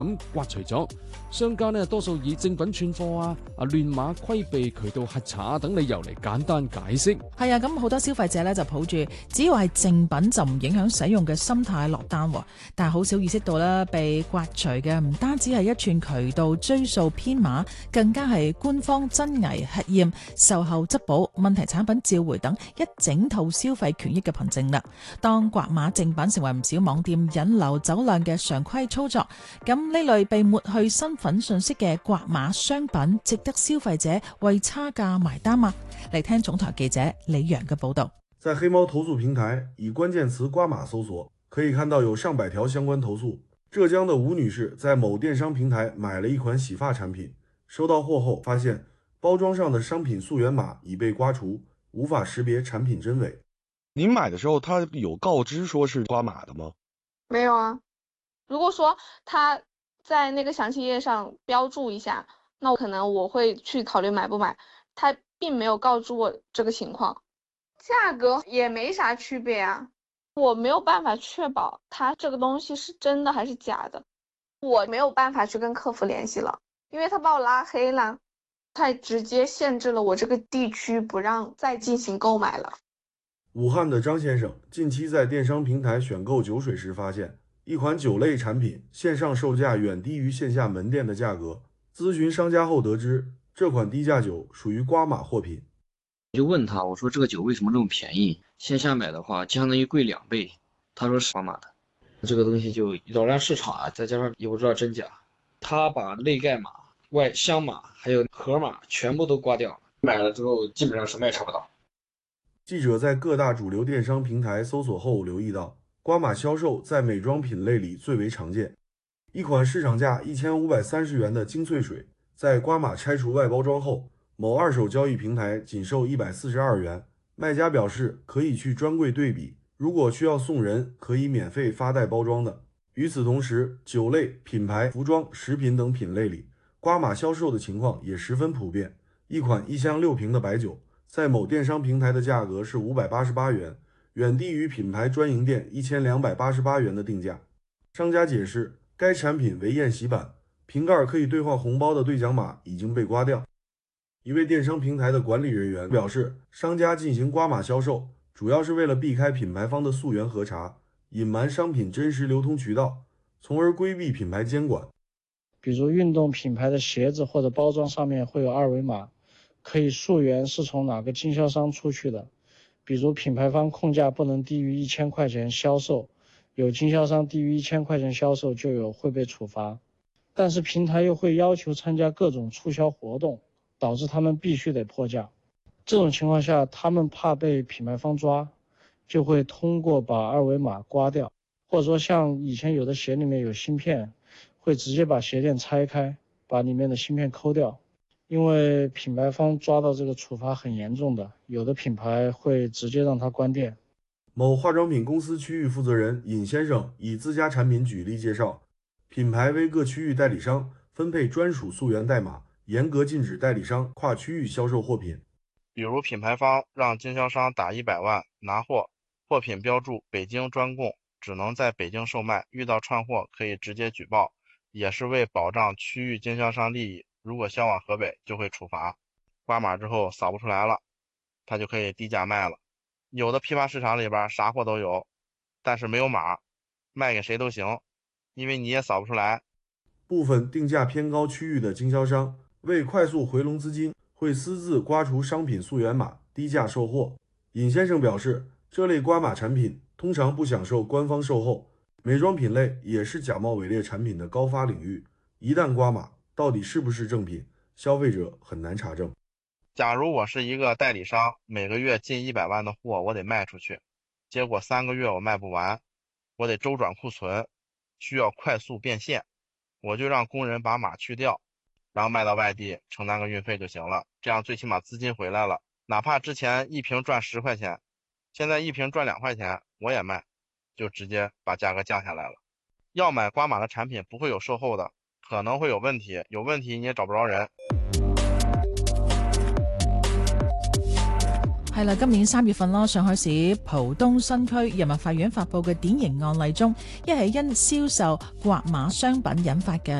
咁刮除咗。商家呢多數以正品串貨亂碼規避渠道核查等理由嚟簡單解釋。 係啊，咁好多消費者呢就抱住只要係正品就唔影響使用嘅心態落單，但係好少意識到啦，被刮除嘅唔單止係一串渠道追溯編碼，更加係官方真偽核驗、售後質補、問題產品召回等一整套消費權益嘅憑證啦。當刮碼正品成為唔少網店引流走量嘅常規操作，咁呢類被抹去身份信息嘅刮碼商品，值得消費者為差價埋單嗎？嚟聽總台記者李陽嘅報道。 在黑貓投訴平台以關鍵詞刮碼搜索，可以看到有上百條相關投訴。浙江的吳女士在某電商平台買了一款洗髮產品，收到貨後發現包裝上的商品溯源碼已被刮除，無法識別產品真偽。 您買的時候他有告知說是刮碼的嗎？ 沒有啊，如果說他在那個詳細頁上標注一下，那可能我會去考慮買不買。他並沒有告知我這個情況，價格也沒啥區別啊，我沒有辦法確保他這個東西是真的還是假的，我沒有辦法去跟客服聯繫了，因為他把我拉黑了，他直接限制了我這個地區不讓再進行購買了。 武漢的張先生近期在電商平台選購酒水時發現一款酒類產品線上售價遠低於線下門店的價格，諮詢商家後得知這款低價酒屬於刮碼貨品。 我就問他，我說這個酒為什麼這麼便宜？線下買的話相當於貴2倍。他說是刮碼的，這個東西就擾亂市場啊，再加上也不知道真假。他把內蓋碼、外箱碼還有盒碼全部都刮掉，買了之後基本上什麼也查不到。 記者在各大主流電商平台搜索後留意到，刮碼銷售在美妝品類裡最為常見。一款市場價1530元的精粹水，在刮碼拆除外包裝後，某二手交易平台僅售142元。賣家表示可以去專櫃對比，如果需要送人，可以免費發帶包裝的。與此同時，酒類、品牌、服裝、食品等品類裡，刮碼銷售的情況也十分普遍。一款1箱6瓶的白酒，在某電商平台的價格是588元，遠低於品牌專營店1288元的定價。商家解釋，該產品為宴席版，瓶蓋可以兌換紅包的兌獎碼已經被刮掉。一位電商平台的管理人員表示，商家進行刮碼銷售，主要是為了避開品牌方的溯源核查，隱瞞商品真實流通渠道，從而規避品牌監管。 比如運動品牌的鞋子或者包裝上面會有二維碼，可以溯源是從哪個經銷商出去的。比如品牌方控價不能低於1000塊錢銷售，有經銷商低於1000塊錢銷售就會被處罰。但是平台又會要求參加各種促銷活動，導致他們必須得破價。這種情況下，他們怕被品牌方抓，就會通過把二維碼刮掉，或者說像以前有的鞋裡面有芯片，會直接把鞋墊拆開，把裡面的芯片摳掉。因為品牌方抓到這個處罰很嚴重的，有的品牌會直接讓它關店。 某化妝品公司區域負責人尹先生以自家產品舉例介紹，品牌為各區域代理商分配專屬溯源代碼，嚴格禁止代理商跨區域銷售貨品。 比如品牌方讓經銷商打100萬拿貨，貨品標注北京專供，只能在北京售賣，遇到串貨可以直接舉報，也是為保障區域經銷商利益。如果銷往河北就會處罰，刮碼之後掃不出來了，他就可以低價賣了。有的批發市場裡邊啥貨都有，但是沒有碼，賣給誰都行，因為你也掃不出來。 部分定價偏高區域的經銷商為快速回籠資金，會私自刮除商品溯源碼，低價售貨。尹先生表示，這類刮碼產品通常不享受官方售後，美妝品類也是假冒偽劣產品的高發領域，一旦刮碼，到底是不是正品，消費者很難查證。 假如我是一個代理商，每個月進100萬的貨我得賣出去，結果3個月我賣不完，我得周轉庫存，需要快速變現，我就讓工人把碼去掉，然後賣到外地承擔個運費就行了，這樣最起碼資金回來了。哪怕之前一瓶賺10塊錢，現在一瓶賺2塊錢我也賣，就直接把價格降下來了。要買刮碼的產品不會有售後的，可能會有問題，有問題你也找不着人。 係啦，今年3月份啦，上海市浦東新區人民法院發布嘅典型案例中，一係因銷售刮碼商品引發嘅